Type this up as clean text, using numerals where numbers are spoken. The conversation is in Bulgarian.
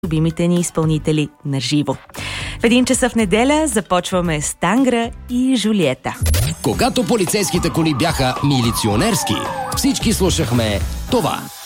любимите ни изпълнители на живо. В 1 часа в неделя започваме с Тангра и Жулиета. Когато полицейските коли бяха милиционерски, всички слушахме това.